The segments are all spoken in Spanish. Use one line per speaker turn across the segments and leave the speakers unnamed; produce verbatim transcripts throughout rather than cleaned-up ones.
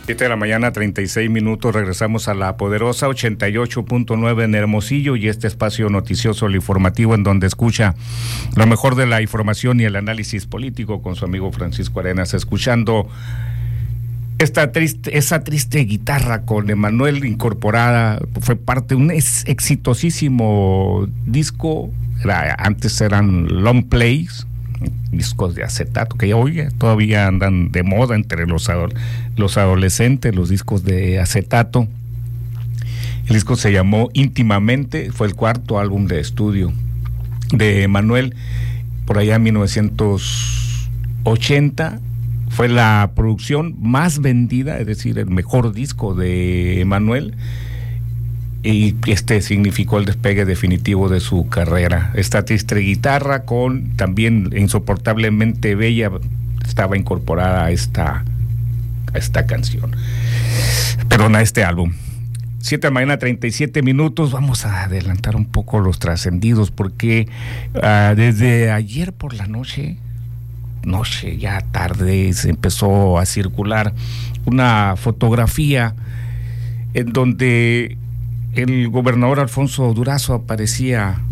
siete de la mañana, treinta y seis minutos, regresamos a la poderosa ochenta y ocho punto nueve en Hermosillo y este espacio noticioso, el informativo, en donde escucha lo mejor de la información y el análisis político con su amigo Francisco Arenas, escuchando esta triste, esa triste guitarra con Emanuel incorporada. Fue parte de un ex, exitosísimo disco, era, antes eran long plays, discos de acetato, que hoy todavía andan de moda entre los, adol- los adolescentes, los discos de acetato. El disco se llamó Íntimamente, fue el cuarto álbum de estudio de Emanuel, por allá en mil novecientos ochenta. Fue la producción más vendida, es decir, el mejor disco de Emanuel, y este significó el despegue definitivo de su carrera. Esta triste guitarra, con también Insoportablemente Bella, estaba incorporada a esta, a esta canción, perdón, a este álbum. siete de la mañana, treinta y siete minutos. Vamos a adelantar un poco los trascendidos, porque uh, desde ayer por la noche, noche ya tarde, se empezó a circular una fotografía en donde el gobernador Alfonso Durazo aparecía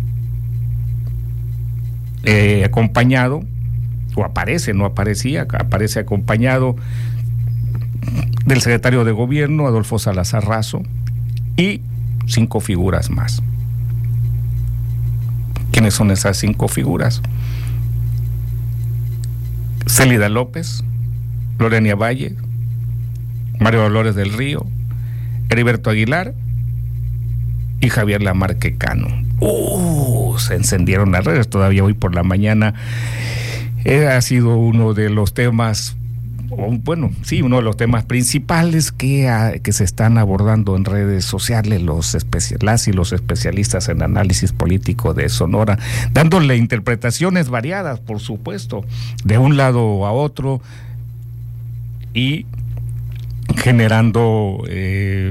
eh, acompañado, o aparece, no aparecía, aparece acompañado del secretario de gobierno, Adolfo Salazar Razo, y cinco figuras más. ¿Quiénes son esas cinco figuras? Célida López, Lorena Valle, Mario Dolores del Río, Heriberto Aguilar y Javier Lamarque Cano. Uh, se encendieron las redes todavía hoy por la mañana. Eh, ha sido uno de los temas, bueno, sí, uno de los temas principales que, uh, que se están abordando en redes sociales los especi- las y los especialistas en análisis político de Sonora, dándole interpretaciones variadas, por supuesto, de un lado a otro, y generando, eh,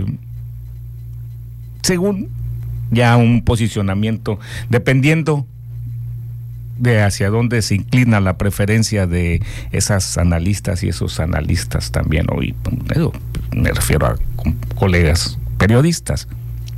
según ya un posicionamiento, dependiendo de hacia dónde se inclina la preferencia de esas analistas y esos analistas también. Hoy me refiero a colegas periodistas.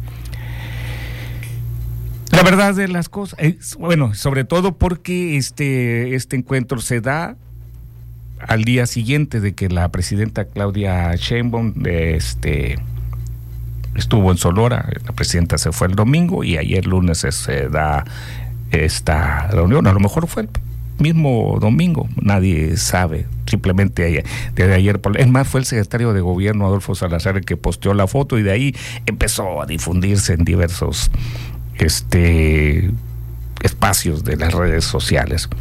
La verdad de las cosas, es, bueno, sobre todo porque este, este encuentro se da al día siguiente de que la presidenta Claudia Sheinbaum este, estuvo en Sonora. La presidenta se fue el domingo y ayer lunes se, se da esta reunión. A lo mejor fue el mismo domingo, nadie sabe, simplemente desde ayer. Es más, fue el secretario de gobierno Adolfo Salazar el que posteó la foto, y de ahí empezó a difundirse en diversos este, espacios de las redes sociales.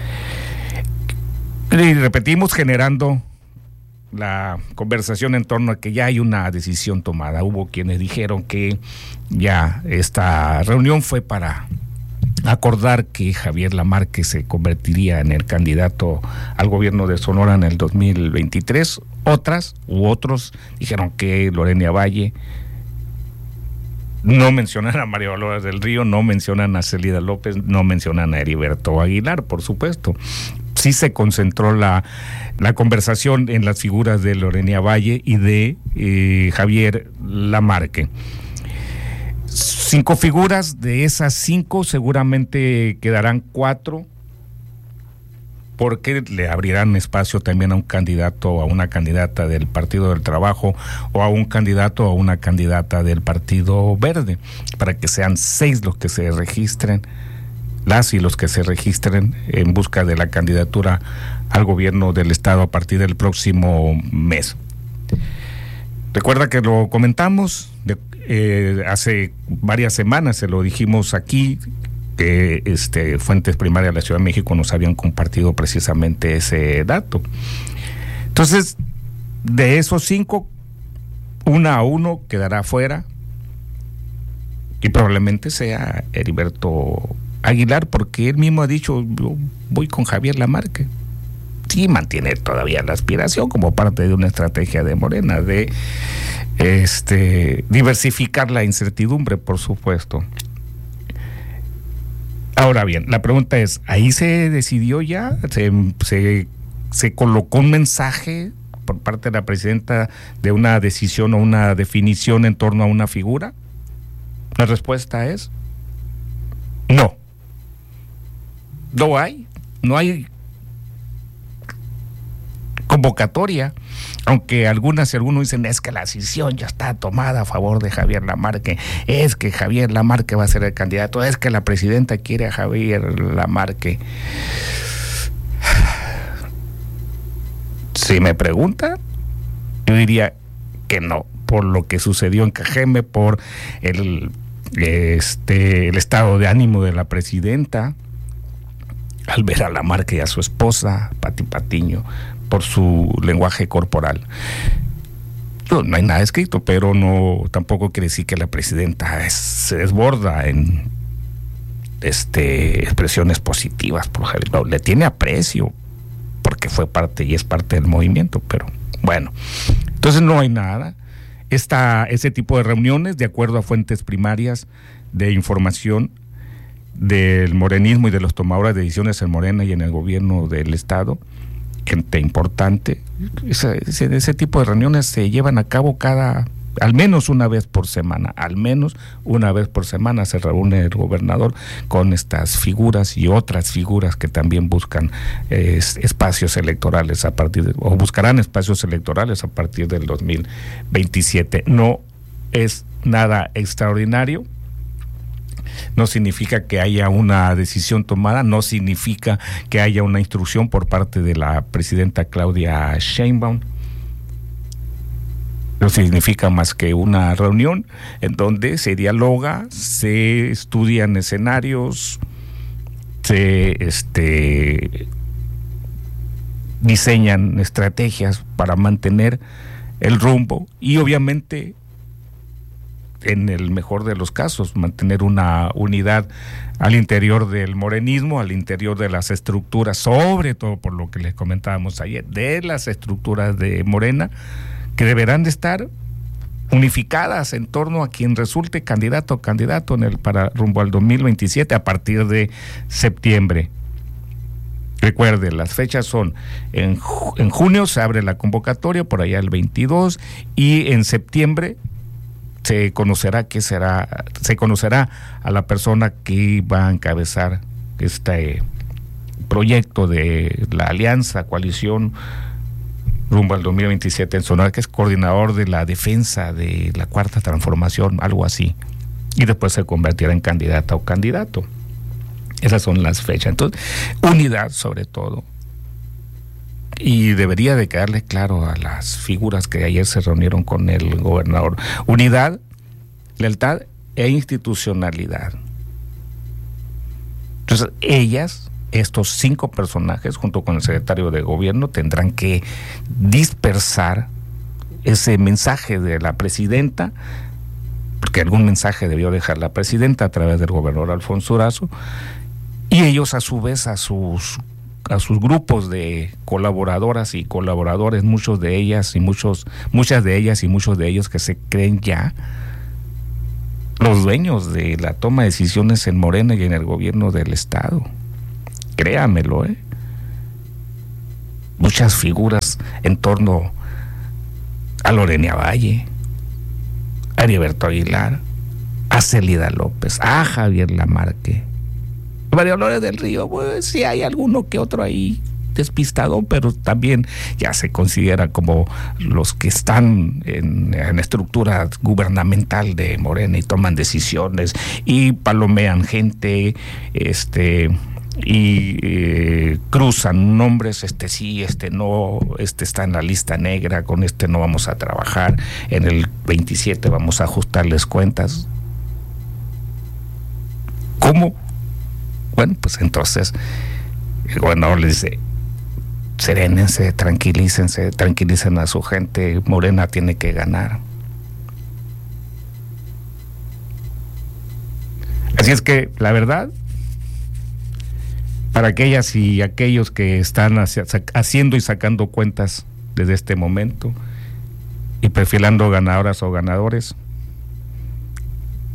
Y repetimos, generando la conversación en torno a que ya hay una decisión tomada. Hubo quienes dijeron que ya esta reunión fue para acordar que Javier Lamarque se convertiría en el candidato al gobierno de Sonora en el dos mil veintitrés. Otras u otros dijeron que Lorena Valle, no mencionan a Mario Dolores del Río, no mencionan a Célida López, no mencionan a Heriberto Aguilar, por supuesto. Sí se concentró la, la conversación en las figuras de Lorena Valle y de eh, Javier Lamarque. Cinco figuras, de esas cinco seguramente quedarán cuatro, porque le abrirán espacio también a un candidato o a una candidata del Partido del Trabajo, o a un candidato o a una candidata del Partido Verde, para que sean seis los que se registren, las y los que se registren en busca de la candidatura al gobierno del estado a partir del próximo mes. Recuerda que lo comentamos de, eh, hace varias semanas, se lo dijimos aquí, que este, fuentes primarias de la Ciudad de México nos habían compartido precisamente ese dato. Entonces, de esos cinco, una a uno quedará fuera, y probablemente sea Heriberto Aguilar, porque él mismo ha dicho: yo voy con Javier Lamarque. Sí, mantiene todavía la aspiración como parte de una estrategia de Morena de este diversificar la incertidumbre, por supuesto. Ahora bien, la pregunta es, ¿ahí se decidió ya? ¿Se, se, se colocó un mensaje por parte de la presidenta de una decisión o una definición en torno a una figura? La respuesta es no. No hay, no hay convocatoria, aunque algunas y algunos dicen es que la decisión ya está tomada a favor de Javier Lamarque, es que Javier Lamarque va a ser el candidato, es que la presidenta quiere a Javier Lamarque. Si me pregunta, yo diría que no, por lo que sucedió en Cajeme, por el, este, el estado de ánimo de la presidenta al ver a Lamarque y a su esposa, Pati Patiño, por su lenguaje corporal. No, no hay nada escrito, pero no tampoco quiere decir que la presidenta es, se desborda en este, expresiones positivas por Javier. No, le tiene aprecio porque fue parte y es parte del movimiento, pero bueno, entonces no hay nada. Esta, ese tipo de reuniones, de acuerdo a fuentes primarias de información del morenismo y de los tomadores de decisiones en Morena y en el gobierno del estado, gente importante, ese, ese, ese tipo de reuniones se llevan a cabo cada, al menos una vez por semana, al menos una vez por semana se reúne el gobernador con estas figuras y otras figuras que también buscan eh, espacios electorales a partir de, o buscarán espacios electorales a partir del dos mil veintisiete. No es nada extraordinario. No significa que haya una decisión tomada, no significa que haya una instrucción por parte de la presidenta Claudia Sheinbaum. No significa más que una reunión en donde se dialoga, se estudian escenarios, se este, diseñan estrategias para mantener el rumbo y obviamente, en el mejor de los casos, mantener una unidad al interior del morenismo, al interior de las estructuras, sobre todo por lo que les comentábamos ayer, de las estructuras de Morena, que deberán de estar unificadas en torno a quien resulte candidato o candidato en el para rumbo al dos mil veintisiete a partir de septiembre. Recuerde, las fechas son en, en junio se abre la convocatoria, por allá el veintidós, y en septiembre se conocerá qué será, se conocerá a la persona que va a encabezar este proyecto de la alianza, coalición rumbo al dos mil veintisiete en Sonora, que es coordinador de la defensa de la Cuarta Transformación, algo así, y después se convertirá en candidata o candidato. Esas son las fechas. Entonces, unidad sobre todo. Y debería de quedarle claro a las figuras que ayer se reunieron con el gobernador. Unidad, lealtad e institucionalidad. Entonces, ellas, estos cinco personajes, junto con el secretario de gobierno, tendrán que dispersar ese mensaje de la presidenta, porque algún mensaje debió dejar la presidenta a través del gobernador Alfonso Durazo, y ellos a su vez a sus a sus grupos de colaboradoras y colaboradores, muchos de ellas y muchos, muchas de ellas y muchos de ellos que se creen ya los dueños de la toma de decisiones en Morena y en el gobierno del estado. Créamelo, ¿eh? Muchas figuras en torno a Lorena Valle, a Heriberto Aguilar, a Celida López, a Javier Lamarque, María Dolores del Río. Pues sí hay alguno que otro ahí despistado, pero también ya se considera como los que están en, en estructura gubernamental de Morena y toman decisiones y palomean gente, este y eh, cruzan nombres, este sí, este no, este está en la lista negra, con este no vamos a trabajar, en el veintisiete vamos a ajustarles cuentas. ¿Cómo? Bueno, pues entonces el gobernador le dice: serénense, tranquilícense, tranquilicen a su gente, Morena tiene que ganar. Así es que, la verdad, para aquellas y aquellos que están haciendo y sacando cuentas desde este momento y perfilando ganadoras o ganadores,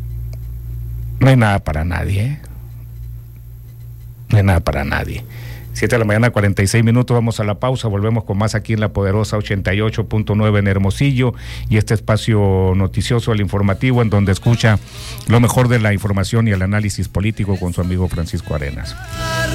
no hay nada para nadie, ¿eh? No hay nada para nadie. siete de la mañana, cuarenta y seis minutos, vamos a la pausa, volvemos con más aquí en La Poderosa ochenta y ocho punto nueve en Hermosillo y este espacio noticioso, el informativo, en donde escucha lo mejor de la información y el análisis político con su amigo Francisco Arenas.